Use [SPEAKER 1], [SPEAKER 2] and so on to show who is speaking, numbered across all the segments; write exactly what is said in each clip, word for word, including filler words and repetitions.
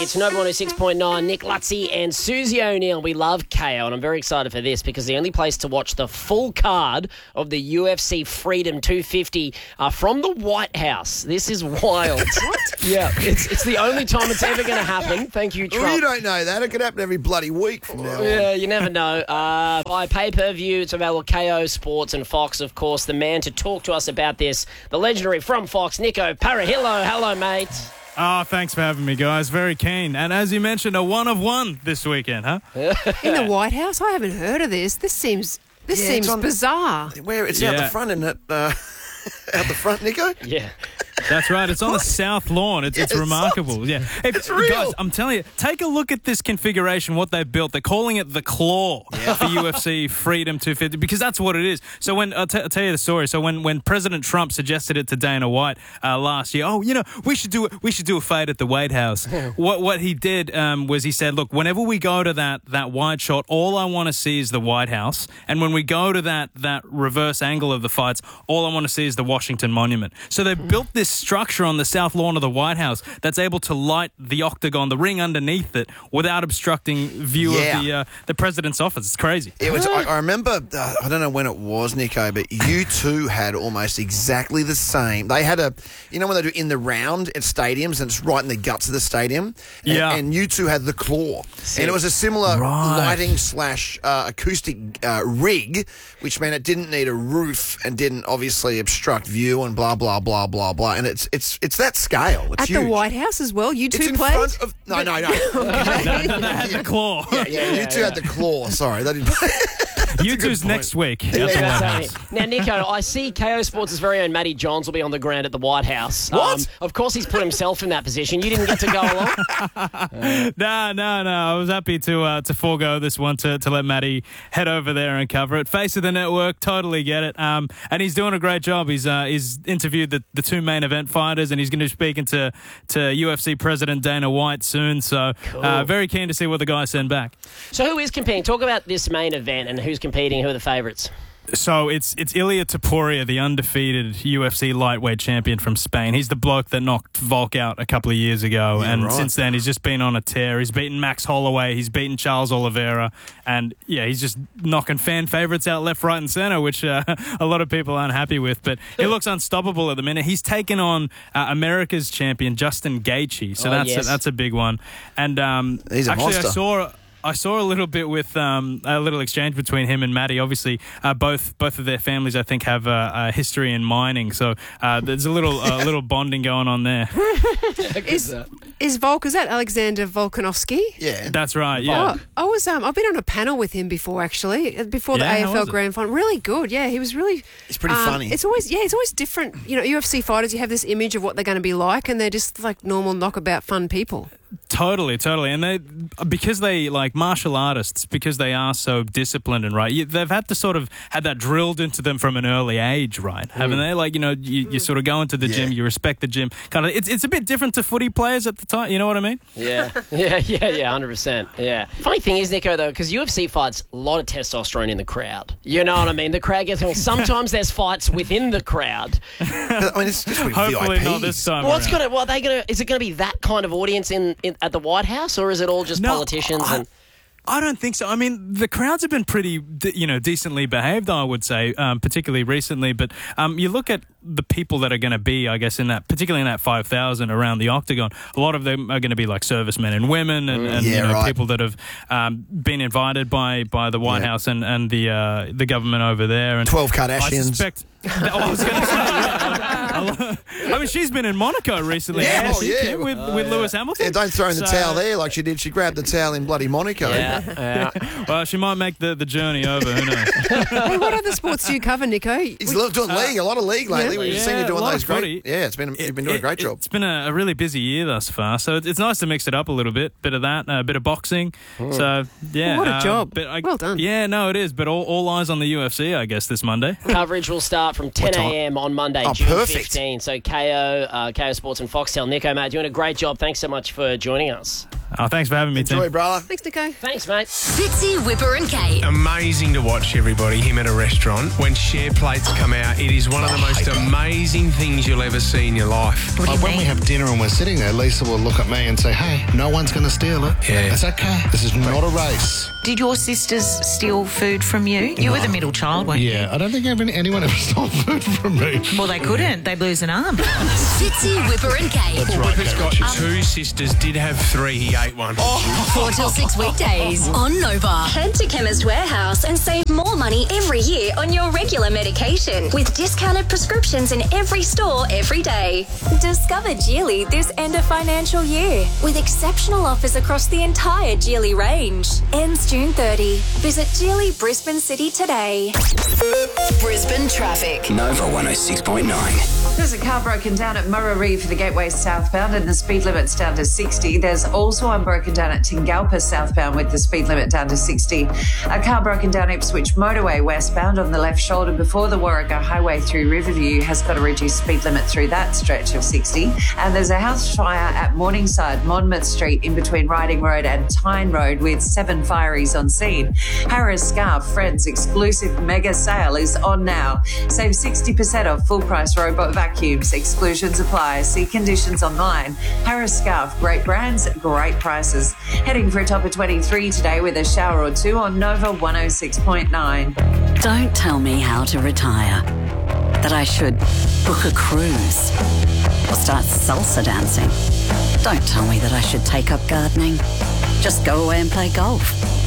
[SPEAKER 1] It's Nova one oh six point nine. Nick Lutzy and Susie O'Neill. We love K O, and I'm very excited for this because the only place to watch the full card of the U F C Freedom two fifty uh, from the White House. This is wild. What? Yeah, it's it's the only time it's ever going to happen. Thank you, Trump.
[SPEAKER 2] Well, you don't know that. It could happen every bloody week from now on.
[SPEAKER 1] Yeah, you never know. Uh, by pay-per-view, it's available K O Sports and Fox, of course. The man to talk to us about this, the legendary from Fox, Nico Parahillo. Hello, mate.
[SPEAKER 3] Oh, thanks for having me, guys. Very keen. And as you mentioned, a one of one this weekend, huh?
[SPEAKER 4] In the White House? I haven't heard of this. This seems this
[SPEAKER 2] Yeah,
[SPEAKER 4] seems
[SPEAKER 2] it's on-
[SPEAKER 4] bizarre.
[SPEAKER 2] Where it's out
[SPEAKER 3] Yeah.
[SPEAKER 2] the front, isn't it? Uh, out the front, Nico?
[SPEAKER 1] Yeah.
[SPEAKER 3] That's right. It's on the South Lawn. It's,
[SPEAKER 2] Yeah,
[SPEAKER 3] it's
[SPEAKER 2] it's
[SPEAKER 3] remarkable. Yeah, If-
[SPEAKER 2] It's real.
[SPEAKER 3] Guys, I'm telling you, take a look at this configuration, what they've built. They're calling it the Claw for U F C Freedom two fifty because that's what it is. So when I'll, t- I'll tell you the story. So when, when President Trump suggested it to Dana White uh, last year, oh, you know, we should do it. We should do a fight at the White House. what what he did um, was he said, look, whenever we go to that that wide shot, all I want to see is the White House, and when we go to that that reverse angle of the fights, all I want to see is the Washington Monument. So they built this structure on the South Lawn of the White House that's able to light the octagon, the ring underneath it, without obstructing view
[SPEAKER 2] Yeah.
[SPEAKER 3] of the uh, the president's office. It's crazy.
[SPEAKER 2] It was. I, I remember. Uh, I don't know when it was, Nico, but you two had almost exactly the same. They had a, you know, when they do in the round at stadiums, and it's right in the guts of the stadium. And,
[SPEAKER 3] Yeah.
[SPEAKER 2] And you two had the Claw, and it was a similar
[SPEAKER 3] Right.
[SPEAKER 2] lighting slash uh, acoustic uh, rig, which meant it didn't need a roof and didn't obviously obstruct view and blah blah blah blah blah. And it's it's it's that scale. It's
[SPEAKER 4] At
[SPEAKER 2] huge.
[SPEAKER 4] the White House as well? You
[SPEAKER 2] It's
[SPEAKER 4] two
[SPEAKER 2] in
[SPEAKER 4] played?
[SPEAKER 2] front of. No, no, no.
[SPEAKER 4] Okay.
[SPEAKER 3] They had the Claw.
[SPEAKER 2] Yeah, yeah, you two had the Claw. Sorry, they didn't.
[SPEAKER 3] You
[SPEAKER 2] good
[SPEAKER 3] two's
[SPEAKER 2] point.
[SPEAKER 3] next week. at
[SPEAKER 1] Yeah,
[SPEAKER 3] the White
[SPEAKER 1] that's
[SPEAKER 3] House.
[SPEAKER 1] right. Now, Nico, I see K O Sports' very own Matty Johns will be on the ground at the White House.
[SPEAKER 2] What?
[SPEAKER 1] Um, of course, he's put himself in that position. You didn't get to go along?
[SPEAKER 3] No, no, no. I was happy to uh, to forego this one to, to let Matty head over there and cover it. Face of the network, totally get it. Um, and he's doing a great job. He's uh, he's interviewed the, the two main event fighters, and he's going to be speaking to, to U F C President Dana White soon. So uh, very keen to see what the guys send back.
[SPEAKER 1] So who is competing? Talk about this main event and who's competing, who are the favourites?
[SPEAKER 3] So it's it's Ilia Topuria, the undefeated U F C lightweight champion from Spain. He's the bloke that knocked Volk out a couple of years ago,
[SPEAKER 2] Yeah,
[SPEAKER 3] and
[SPEAKER 2] right.
[SPEAKER 3] since then he's just been on a tear. He's beaten Max Holloway, he's beaten Charles Oliveira, and yeah, he's just knocking fan favourites out left, right, and centre, which uh, a lot of people aren't happy with. But he looks unstoppable at the minute. He's taken on uh, America's champion Justin Gaethje, so
[SPEAKER 1] Oh,
[SPEAKER 3] that's
[SPEAKER 1] yes.
[SPEAKER 3] a, that's a big one. And um,
[SPEAKER 2] He's a
[SPEAKER 3] actually,
[SPEAKER 2] monster.
[SPEAKER 3] I saw. I saw a little bit with um, a little exchange between him and Matty. Obviously, uh, both both of their families, I think, have a, a history in mining, so uh, there's a little a little bonding going on there.
[SPEAKER 4] Is, is Volk, is that Alexander Volkanovski?
[SPEAKER 2] Yeah.
[SPEAKER 3] That's right. Yeah.
[SPEAKER 4] Oh, I was. Um, I've been on a panel with him before, actually, uh, before
[SPEAKER 3] Yeah,
[SPEAKER 4] the
[SPEAKER 3] how
[SPEAKER 4] A F L
[SPEAKER 3] was it?
[SPEAKER 4] Grand Final. Really good. Yeah, he was really.
[SPEAKER 2] It's pretty
[SPEAKER 4] um,
[SPEAKER 2] funny.
[SPEAKER 4] It's always yeah, it's always different. You know, U F C fighters, you have this image of what they're going to be like, and they're just like normal knockabout fun people.
[SPEAKER 3] Totally, totally, and they because they like martial artists because they are so disciplined and right. You, they've had to sort of had that drilled into them from an early age, right? Haven't they? Like you know, you, you sort of go into the
[SPEAKER 2] Yeah.
[SPEAKER 3] gym, you respect the gym. Kind of, it's it's a bit different to footy players at the time. You know what I mean?
[SPEAKER 1] Yeah, yeah, yeah, yeah, one hundred percent. Yeah. Funny thing is, Nico, though, because U F C fights, a lot of testosterone in the crowd. You know what I mean? The crowd gets well. Sometimes there's fights within the crowd.
[SPEAKER 2] I mean, it's just with
[SPEAKER 3] Hopefully
[SPEAKER 2] V I Ps.
[SPEAKER 3] not this time.
[SPEAKER 1] What's
[SPEAKER 3] around.
[SPEAKER 1] gonna? Well, are they gonna? Is it gonna be that kind of audience in, in at the White House, or is it all just
[SPEAKER 3] No,
[SPEAKER 1] politicians?
[SPEAKER 3] I-
[SPEAKER 1] and
[SPEAKER 3] I don't think so. I mean, the crowds have been pretty, de- you know, decently behaved, I would say, um, particularly recently. But um, you look at the people that are going to be, I guess, in that, particularly in that five thousand around the octagon, a lot of them are going to be like servicemen and women and, and
[SPEAKER 2] Yeah,
[SPEAKER 3] you know,
[SPEAKER 2] right.
[SPEAKER 3] people that have um, been invited by, by the White
[SPEAKER 2] Yeah.
[SPEAKER 3] House and, and the uh, the government over there. And
[SPEAKER 2] Twelve
[SPEAKER 3] I
[SPEAKER 2] Kardashians.
[SPEAKER 3] suspect... oh, I was going to say, yeah. I lo- I mean, she's been in Monaco recently.
[SPEAKER 2] Yeah,
[SPEAKER 3] hasn't
[SPEAKER 2] oh,
[SPEAKER 3] she,
[SPEAKER 2] yeah.
[SPEAKER 3] Kim, with, with Lewis Hamilton.
[SPEAKER 2] Yeah, don't throw in the
[SPEAKER 3] So-
[SPEAKER 2] towel there like she did. She grabbed the towel in bloody Monaco.
[SPEAKER 1] yeah, yeah.
[SPEAKER 3] Well, she might make the, the journey over. Who knows?
[SPEAKER 4] Hey, what other sports do you cover, Nico?
[SPEAKER 2] He's lo- doing league, a lot of league lately.
[SPEAKER 4] yeah.
[SPEAKER 2] We've
[SPEAKER 3] Yeah,
[SPEAKER 2] seen you
[SPEAKER 3] a
[SPEAKER 2] doing
[SPEAKER 3] lot
[SPEAKER 2] those
[SPEAKER 3] of footy.
[SPEAKER 2] great. Yeah, it's been you've been doing a great
[SPEAKER 3] It-
[SPEAKER 2] job.
[SPEAKER 3] It's been a, a really busy year thus far, so it's, it's nice to mix it up a little bit. Bit of that, a bit of boxing. So yeah,
[SPEAKER 4] Well, what a
[SPEAKER 3] um,
[SPEAKER 4] job.
[SPEAKER 3] but I-
[SPEAKER 4] Well done.
[SPEAKER 3] Yeah, no, it is. But all, all eyes on the U F C, I guess, this Monday.
[SPEAKER 1] Coverage will start from ten
[SPEAKER 2] time?
[SPEAKER 1] a.m. on Monday,
[SPEAKER 2] Oh,
[SPEAKER 1] June
[SPEAKER 2] perfect.
[SPEAKER 1] fifteenth. So K O, uh, K O Sports and Foxtel. Nico, mate, doing a great job. Thanks so much for joining us.
[SPEAKER 3] Oh, thanks for having me, Tim.
[SPEAKER 2] Enjoy, brother.
[SPEAKER 4] Thanks, Nico.
[SPEAKER 1] Thanks, mate.
[SPEAKER 5] Fitzy, Whipper and Kate.
[SPEAKER 6] Amazing to watch everybody, him at a restaurant. When share plates come out, it is one of the most amazing things you'll ever see in your life.
[SPEAKER 7] Like when we have dinner and we're sitting there, Lisa will look at me and say, hey, no one's going to steal it.
[SPEAKER 6] Yeah.
[SPEAKER 7] It's okay. This is not a race.
[SPEAKER 8] Did your sisters steal food from you? You were the middle child, weren't you?
[SPEAKER 7] Yeah, I don't think anyone ever stole food from me.
[SPEAKER 8] Well, they couldn't. They'd lose an arm.
[SPEAKER 5] Fitzy, Whipper and Kate.
[SPEAKER 7] That's right,
[SPEAKER 6] Whipper's got
[SPEAKER 7] Kate.
[SPEAKER 6] two sisters, did have three, he ate one.
[SPEAKER 5] Four till six weekdays on Nova.
[SPEAKER 9] Head to Chemist Warehouse and save more money every year on your regular medication with discounted prescriptions in every store every day. Discover Geely this end of financial year with exceptional offers across the entire Geely range. Ends June thirtieth. Visit Geely Brisbane City today.
[SPEAKER 5] Brisbane traffic.
[SPEAKER 10] Nova one oh six point nine.
[SPEAKER 11] There's a car broken down at Murarrie for the Gateway southbound and the speed limit's down to sixty. There's also one broken down at Tingalpa southbound with the speed limit down to sixty. A car broken down Ipswich Motorway westbound on the left shoulder before the Warragah Highway through Riverview has got a reduced speed limit through that stretch of sixty. And there's a house fire at Morningside, Monmouth Street in between Riding Road and Tyne Road with seven fireys on scene. Harris Scarf Friends exclusive mega sale is on now. Save sixty percent off full price robot vacuums. Exclusions apply. See conditions online. Harris Scarf, great brands, great prices. Heading for a top of twenty-three today with a shower or two on Nova one oh six point nine.
[SPEAKER 8] Don't tell me how to retire. That I should book a cruise or start salsa dancing. Don't tell me that I should take up gardening. Just go away and play golf.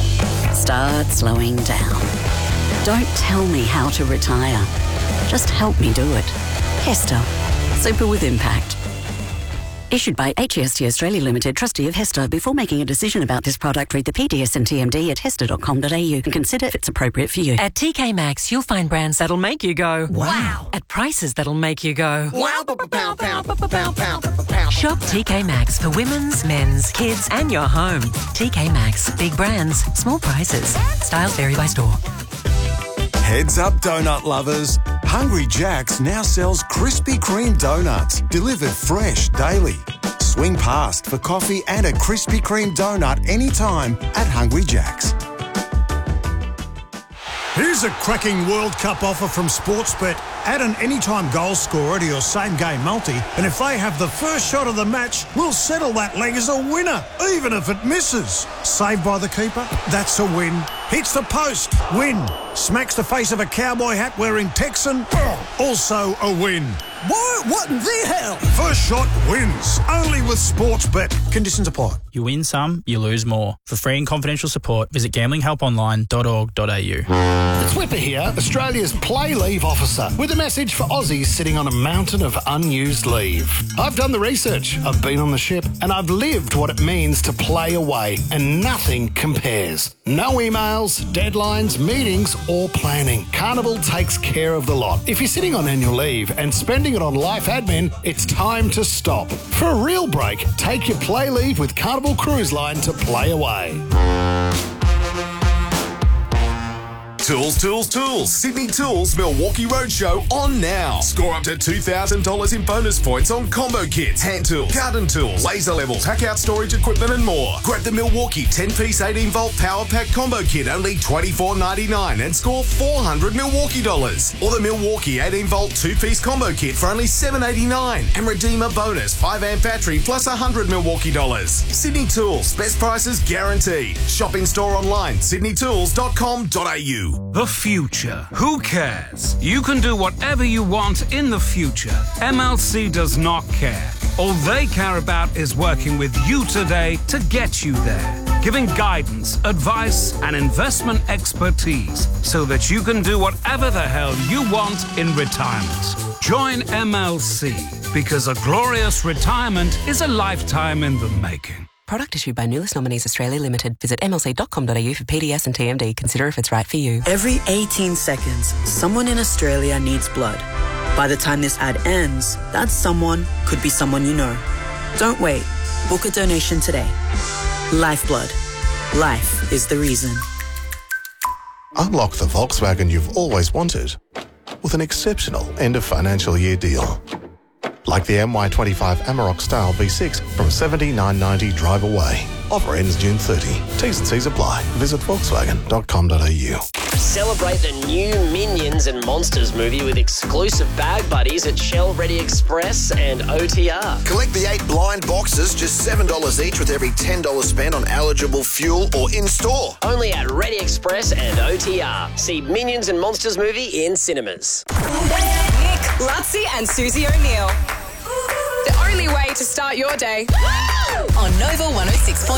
[SPEAKER 8] Start slowing down. Don't tell me how to retire. Just help me do it. Hester. Super with impact. Issued by H E S T Australia Limited, trustee of Hester. Before making a decision about this product, read the P D S and T M D at hester dot com dot a u and consider if it's appropriate for you.
[SPEAKER 12] At T K Maxx, you'll find brands that'll make you go, wow, at prices that'll make you go,
[SPEAKER 2] Wow, pow, pow, pow, pow, pow, pow, pow.
[SPEAKER 12] Shop T K Maxx for women's, men's, kids, and your home. T K Maxx, big brands, small prices. Styles vary by store.
[SPEAKER 13] Heads up, donut lovers. Hungry Jack's now sells Krispy Kreme donuts, delivered fresh daily. Swing past for coffee and a Krispy Kreme donut anytime at Hungry Jack's.
[SPEAKER 14] Here's a cracking World Cup offer from Sportsbet. Add an anytime goal scorer to your same game multi, and if they have the first shot of the match, we'll settle that leg as a winner, even if it misses. Saved by the keeper? That's a win. Hits the post? Win. Smacks the face of a cowboy hat wearing Texan? Also a win. What? What in the hell? First shot wins. Only with Sportsbet. Conditions apply.
[SPEAKER 3] You win some, you lose more. For free and confidential support, visit gambling help online dot org dot a u.
[SPEAKER 7] It's Whipper here, Australia's play leave officer, with a message for Aussies sitting on a mountain of unused leave. I've done the research, I've been on the ship, and I've lived what it means to play away, and nothing compares. No emails, deadlines, meetings, or planning. Carnival takes care of the lot. If you're sitting on annual leave and spending it on life admin, it's time to stop. For a real break, take your play leave with Carnival Cruise Line to play away.
[SPEAKER 15] Tools, Tools, Tools. Sydney Tools Milwaukee Roadshow on now. Score up to two thousand dollars in bonus points on combo kits, hand tools, garden tools, laser levels, hack-out storage equipment and more. Grab the Milwaukee ten-piece eighteen-volt Power Pack combo kit, only twenty-four ninety-nine, and score four hundred Milwaukee dollars. Or the Milwaukee eighteen-volt two-piece combo kit for only seven eighty-nine, and redeem a bonus five amp battery plus one hundred Milwaukee dollars. Sydney Tools, best prices guaranteed. Shop in store online, sydney tools dot com dot a u.
[SPEAKER 16] The future. Who cares? You can do whatever you want in the future. M L C does not care. All they care about is working with you today to get you there. Giving guidance, advice, and investment expertise so that you can do whatever the hell you want in retirement. Join M L C because a glorious retirement is a lifetime in the making.
[SPEAKER 12] Product issued by Nulis Nominees Australia Limited. Visit m l c dot com dot a u for P D S and T M D. Consider if it's right for you.
[SPEAKER 17] Every eighteen seconds, someone in Australia needs blood. By the time this ad ends, that someone could be someone you know. Don't wait. Book a donation today. Lifeblood. Life is the reason.
[SPEAKER 18] Unlock the Volkswagen you've always wanted with an exceptional end of financial year deal. like the M Y twenty-five Amarok Style V six from seventy-nine ninety drive away. Offer ends June thirtieth. T's and C's apply. Visit volkswagen dot com dot a u.
[SPEAKER 1] Celebrate the new Minions and Monsters movie with exclusive bag buddies at Shell Ready Express and O T R.
[SPEAKER 2] Collect the eight blind boxes, just seven dollars each with every ten dollars spent on eligible fuel or in-store.
[SPEAKER 1] Only at Ready Express and O T R. See Minions and Monsters movie in cinemas.
[SPEAKER 10] Nick, Lutzi and Susie O'Neill. The only way to start your day. On Nova one oh six point